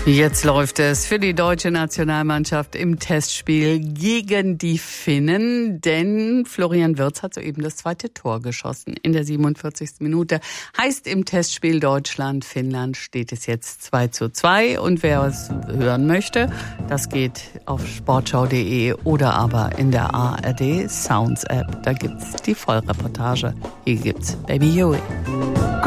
Jetzt läuft es für die deutsche Nationalmannschaft im Testspiel gegen die Finnen, denn Florian Wirtz hat soeben das zweite Tor geschossen in der 47. Minute. Heißt im Testspiel Deutschland-Finnland steht es jetzt 2:2 und wer es hören möchte, das geht auf sportschau.de oder aber in der ARD Sounds App. Da gibt's die Vollreportage. Hier gibt's Baby Huey.